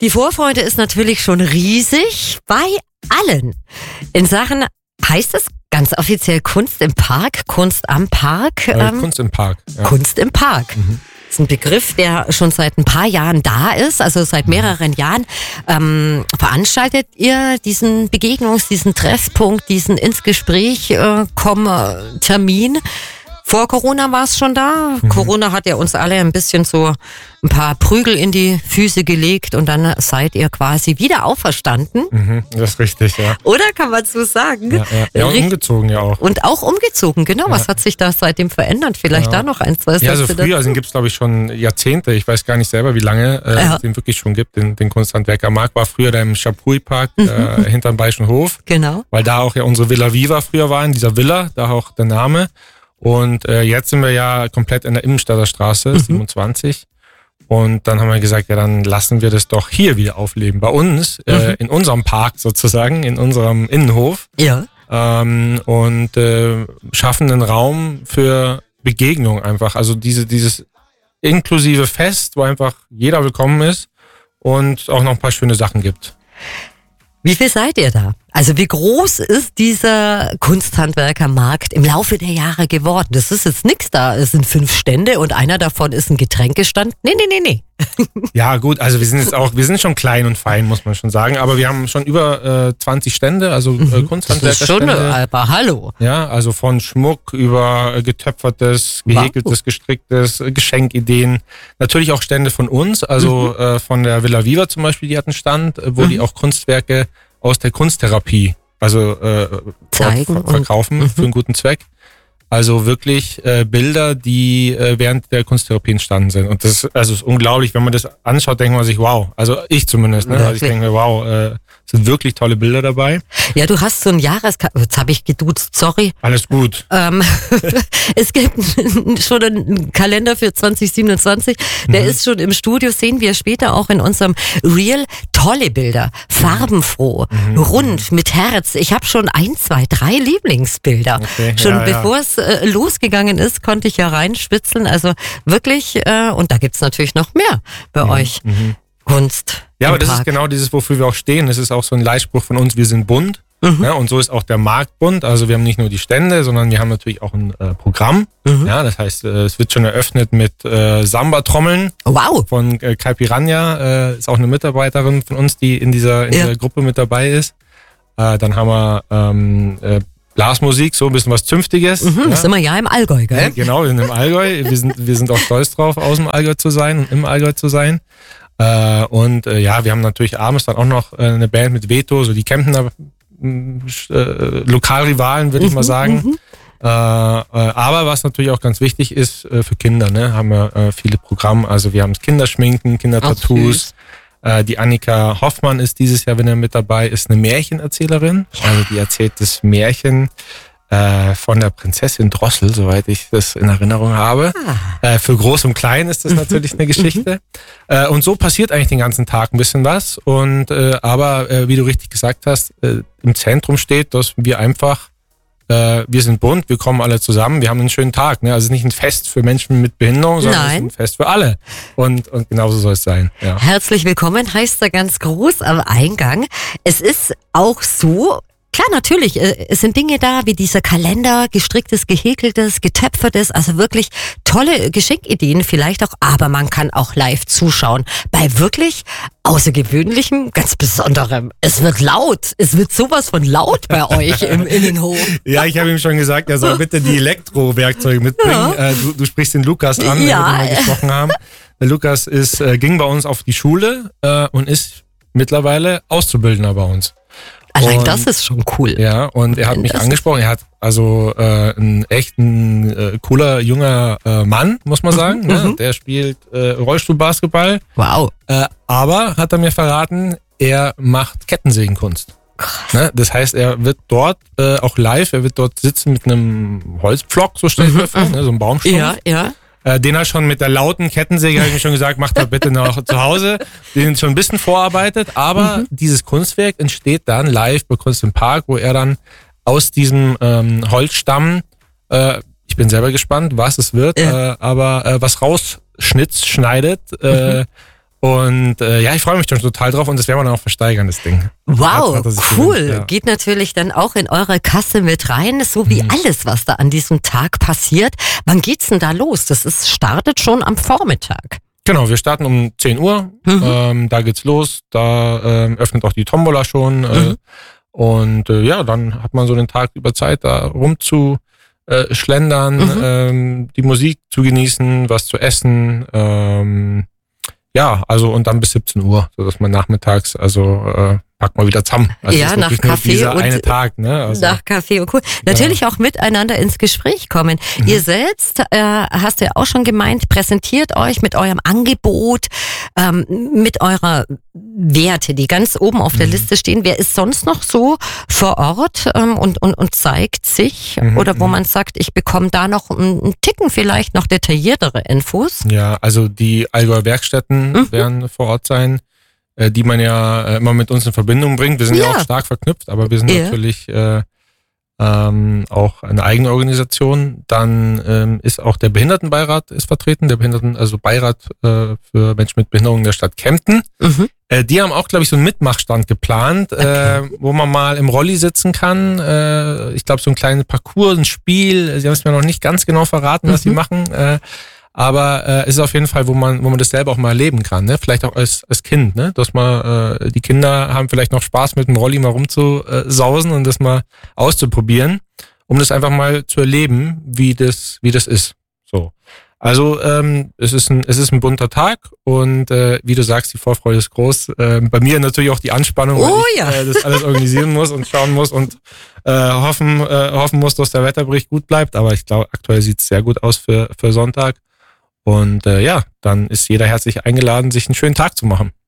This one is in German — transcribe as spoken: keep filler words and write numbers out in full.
Die Vorfreude ist natürlich schon riesig bei allen. In Sachen, heißt es ganz offiziell Kunst im Park, Kunst am Park? Äh, Ähm, Kunst im Park. Ja. Kunst im Park. Mhm. Das ist ein Begriff, der schon seit ein paar Jahren da ist, also seit mehreren Jahren. Ähm, veranstaltet ihr diesen Begegnungs-, diesen Treffpunkt, diesen ins Gespräch äh, kommen Termin? Vor Corona war es schon da. Mhm. Corona hat ja uns alle ein bisschen so ein paar Prügel in die Füße gelegt und dann seid ihr quasi wieder auferstanden. Mhm, das ist richtig, ja. Oder kann man so sagen? Ja, ja. ja und umgezogen ja auch. Und auch umgezogen, genau. Ja. Was hat sich da seitdem verändert? Vielleicht ja. da noch ein, zwei Sätze. Ja, also früher, also den gibt es glaube ich schon Jahrzehnte. Ich weiß gar nicht selber, wie lange äh, ja. es den wirklich schon gibt. Den, den Kunsthandwerkermarkt war früher da im Chapuis-Park mhm. äh, hinterm Bayerischen Hof. Genau. Weil da auch ja unsere Villa Viva früher war, in dieser Villa, da auch der Name. Und äh, jetzt sind wir ja komplett in der Innenstadter Straße, mhm. siebenundzwanzig. Und dann haben wir gesagt, ja, dann lassen wir das doch hier wieder aufleben. Bei uns, mhm. äh, in unserem Park sozusagen, in unserem Innenhof. Ja. Ähm, und äh, schaffen einen Raum für Begegnung einfach. Also diese, dieses inklusive Fest, wo einfach jeder willkommen ist und auch noch ein paar schöne Sachen gibt. Wie viel seid ihr da? Also wie groß ist dieser Kunsthandwerkermarkt im Laufe der Jahre geworden? Das ist jetzt nichts da. Es sind fünf Stände und einer davon ist ein Getränkestand. Nee, nee, nee, nee. Ja gut, also wir sind jetzt auch, wir sind schon klein und fein, muss man schon sagen. Aber wir haben schon über äh, zwanzig Stände, also äh, Kunsthandwerkerstände. Das ist schon, aber hallo. Ja, also von Schmuck über äh, getöpfertes, gehäkeltes, wow. gestricktes, äh, Geschenkideen. Natürlich auch Stände von uns, also mhm. äh, von der Villa Viva zum Beispiel, die hat einen Stand, wo mhm. die auch Kunstwerke aus der Kunsttherapie, also äh, zeigen ver- verkaufen und, für einen guten Zweck. Also wirklich äh, Bilder, die äh, während der Kunsttherapie entstanden sind. Und das also ist unglaublich, wenn man das anschaut, denkt man sich, wow. Also ich zumindest, ne? Also ich denke mir, wow, äh, sind wirklich tolle Bilder dabei. Ja, du hast so ein Jahres... Jetzt habe ich geduzt, sorry. Alles gut. Ähm, es gibt schon einen Kalender für zwanzig siebenundzwanzig. Der mhm. ist schon im Studio, sehen wir später auch in unserem Reel. Tolle Bilder, farbenfroh, mhm. rund, mit Herz. Ich habe schon ein, zwei, drei Lieblingsbilder. Okay, schon ja, bevor ja. es äh, losgegangen ist, konnte ich ja reinspitzeln. Also wirklich, äh, und da gibt's natürlich noch mehr bei mhm. euch. Mhm. Kunst. Ja, aber das Park. Ist genau dieses, wofür wir auch stehen. Das ist auch so ein Leitspruch von uns, wir sind bunt. Mhm. Ja, und so ist auch der Markt bunt. Also wir haben nicht nur die Stände, sondern wir haben natürlich auch ein äh, Programm. Mhm. Ja, das heißt, äh, es wird schon eröffnet mit äh, Samba-Trommeln. Wow. Von äh, Kai Piranha, äh, ist auch eine Mitarbeiterin von uns, die in dieser, in ja. dieser Gruppe mit dabei ist. Äh, dann haben wir ähm, äh, Blasmusik, so ein bisschen was Zünftiges. Mhm, ja. Das sind wir ja im Allgäu, gell? Ja, genau, wir sind im Allgäu. Wir sind, wir sind auch stolz drauf, aus dem Allgäu zu sein und im Allgäu zu sein. Äh, und äh, ja, wir haben natürlich abends dann auch noch äh, eine Band mit Veto, so die Kemptener äh, Lokalrivalen, würde mhm, ich mal sagen. Mhm. Äh, äh, aber was natürlich auch ganz wichtig ist äh, für Kinder, ne, haben wir äh, viele Programme. Also wir haben Kinderschminken, Kindertattoos. Äh, die Annika Hoffmann ist dieses Jahr, wenn er mit dabei ist, eine Märchenerzählerin. Ja. Also die erzählt das Märchen äh, von der Prinzessin Drossel, soweit ich das in Erinnerung habe. Ah. Äh, für Groß und Klein ist das natürlich eine Geschichte. Äh, und so passiert eigentlich den ganzen Tag ein bisschen was. Und äh, aber, äh, wie du richtig gesagt hast, äh, im Zentrum steht, dass wir einfach äh, wir sind bunt, wir kommen alle zusammen, wir haben einen schönen Tag. Ne? Also es ist nicht ein Fest für Menschen mit Behinderung, sondern Nein. es ist ein Fest für alle. Und, und genauso soll es sein. Ja. Herzlich willkommen heißt da ganz groß am Eingang. Es ist auch so, klar, natürlich, es sind Dinge da, wie dieser Kalender, gestricktes, gehäkeltes, getöpfertes, also wirklich tolle Geschenkideen vielleicht auch, aber man kann auch live zuschauen bei wirklich außergewöhnlichem, ganz besonderem. Es wird laut, es wird sowas von laut bei euch im Innenhof. Ja, ich habe ihm schon gesagt, er soll bitte die Elektrowerkzeuge mitbringen. Ja. Du, du sprichst den Lukas an, ja. mit dem wir gesprochen haben. Der Lukas ist, ging bei uns auf die Schule und ist mittlerweile Auszubildender bei uns. Allein und, das ist schon cool. Ja, und er hat mich das angesprochen. Er hat also äh, einen echten äh, cooler junger äh, Mann, muss man sagen. Mhm, ne? Der spielt äh, Rollstuhlbasketball. Wow. Äh, aber, hat er mir verraten, er macht Kettensägenkunst. Krass. Ne? Das heißt, er wird dort äh, auch live, er wird dort sitzen mit einem Holzpflock, so stelle ich mir vor, ne? So ein Baumstumpf. Ja, ja. Den hat schon mit der lauten Kettensäge, habe ich mir schon gesagt, macht er bitte noch zu Hause. Den sind schon ein bisschen vorarbeitet, aber mhm. dieses Kunstwerk entsteht dann live bei Kunst im Park, wo er dann aus diesem ähm, Holzstamm, äh, ich bin selber gespannt, was es wird, ja. äh, aber äh, was rausschnitzt, schneidet äh, mhm. Und äh, ja, ich freue mich schon total drauf und das werden wir dann auch versteigern, das Ding. Wow, hat, hat cool. gewünscht, ja. Geht natürlich dann auch in eure Kasse mit rein, so wie mhm. alles, was da an diesem Tag passiert. Wann geht's denn da los? Das ist, startet schon am Vormittag. Genau, wir starten um zehn Uhr, mhm. ähm, da geht's los, da ähm, öffnet auch die Tombola schon äh, mhm. und äh, ja, dann hat man so den Tag über Zeit, da rumzu äh, schlendern, mhm. ähm, die Musik zu genießen, was zu essen, ähm, ja, also und dann bis siebzehn Uhr, sodass man nachmittags, also äh, packt mal wieder zusammen. Also ja, nach Kaffee und eine Tag, ne? Also, nach Kaffee und cool. Natürlich ja. auch miteinander ins Gespräch kommen. Mhm. Ihr selbst, äh, hast du ja auch schon gemeint, präsentiert euch mit eurem Angebot, ähm, mit eurer Werte, die ganz oben auf der mhm. Liste stehen. Wer ist sonst noch so vor Ort ähm, und, und, und zeigt sich? Mhm. Oder wo man sagt, ich bekomme da noch einen Ticken vielleicht noch detailliertere Infos? Ja, also die Allgäuer Werkstätten mhm. werden vor Ort sein, die man ja immer mit uns in Verbindung bringt. Wir sind ja, ja auch stark verknüpft, aber wir sind ja. natürlich äh, ähm, auch eine eigene Organisation. Dann ähm, ist auch der Behindertenbeirat ist vertreten, der Behinderten, also Beirat äh, für Menschen mit Behinderung der Stadt Kempten. Mhm. Äh, die haben auch, glaube ich, so einen Mitmachstand geplant, okay. äh, wo man mal im Rolli sitzen kann. Äh, ich glaube, so ein kleines Parcours, ein Spiel. Sie haben es mir noch nicht ganz genau verraten, mhm. was sie machen. Äh, Aber äh, es ist auf jeden Fall, wo man, wo man das selber auch mal erleben kann, ne? Vielleicht auch als als Kind, ne? Dass man äh, die Kinder haben vielleicht noch Spaß mit dem Rolli mal rumzusausen und das mal auszuprobieren, um das einfach mal zu erleben, wie das wie das ist. So. Also ähm, es ist ein es ist ein bunter Tag und äh, wie du sagst, die Vorfreude ist groß. Äh, bei mir natürlich auch die Anspannung, weil oh, ich ja. äh, das alles organisieren muss und schauen muss und äh, hoffen äh, hoffen muss, dass der Wetterbericht gut bleibt. Aber ich glaube, aktuell sieht es sehr gut aus für für Sonntag. Und äh, ja, dann ist jeder herzlich eingeladen, sich einen schönen Tag zu machen.